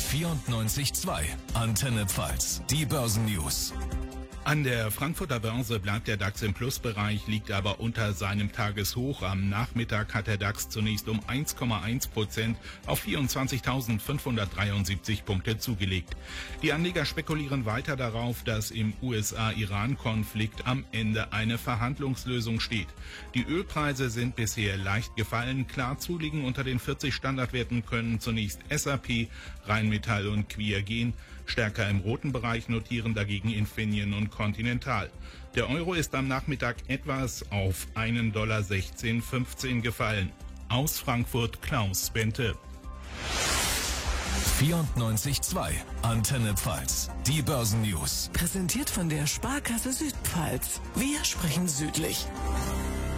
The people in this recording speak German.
94.2 Antenne Pfalz, die Börsennews. An der Frankfurter Börse bleibt der DAX im Plusbereich, liegt aber unter seinem Tageshoch. Am Nachmittag hat der DAX zunächst um 1,1% auf 24.573 Punkte zugelegt. Die Anleger spekulieren weiter darauf, dass im USA-Iran-Konflikt am Ende eine Verhandlungslösung steht. Die Ölpreise sind bisher leicht gefallen. Klar zuliegen unter den 40 Standardwerten können zunächst SAP, Rheinmetall und Queer gehen. Stärker im roten Bereich notieren dagegen Infineon und Continental. Der Euro ist am Nachmittag etwas auf $1,1615 gefallen. Aus Frankfurt Klaus Bente. 94.2 Antenne Pfalz, die Börsennews. Präsentiert von der Sparkasse Südpfalz. Wir sprechen südlich.